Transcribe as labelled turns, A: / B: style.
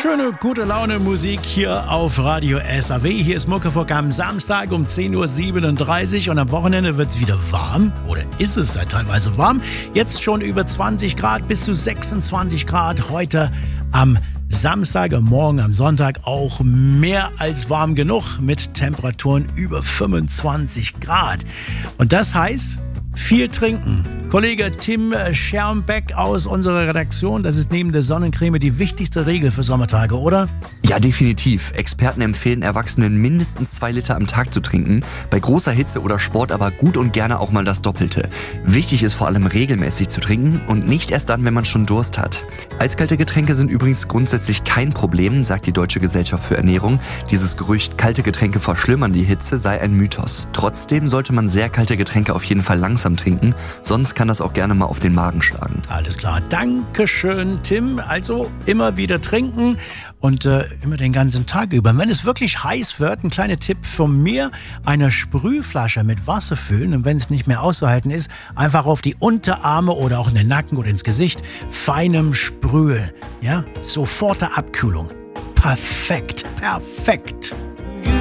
A: Schöne, gute Laune Musik hier auf Radio SAW. Hier ist Muckefuck am Samstag um 10.37 Uhr und am Wochenende wird es wieder warm. Oder ist es da teilweise warm? Jetzt schon über 20 Grad bis zu 26 Grad. Heute am Samstag, morgen am Sonntag auch mehr als warm genug mit Temperaturen über 25 Grad. Und das heißt, viel trinken. Kollege Tim Schermbeck aus unserer Redaktion, das ist neben der Sonnencreme die wichtigste Regel für Sommertage, oder?
B: Ja, definitiv. Experten empfehlen Erwachsenen mindestens 2 Liter am Tag zu trinken. Bei großer Hitze oder Sport aber gut und gerne auch mal das Doppelte. Wichtig ist vor allem regelmäßig zu trinken und nicht erst dann, wenn man schon Durst hat. Eiskalte Getränke sind übrigens grundsätzlich kein Problem, sagt die Deutsche Gesellschaft für Ernährung. Dieses Gerücht, kalte Getränke verschlimmern die Hitze, sei ein Mythos. Trotzdem sollte man sehr kalte Getränke auf jeden Fall langsam trinken, sonst kann das auch gerne mal auf den Magen schlagen.
A: Alles klar, Dankeschön, Tim. Also immer wieder trinken und immer den ganzen Tag über. Und wenn es wirklich heiß wird, ein kleiner Tipp von mir, eine Sprühflasche mit Wasser füllen und wenn es nicht mehr auszuhalten ist, einfach auf die Unterarme oder auch in den Nacken oder ins Gesicht feinem sprühen. Ja, sofortige Abkühlung. Perfekt, perfekt.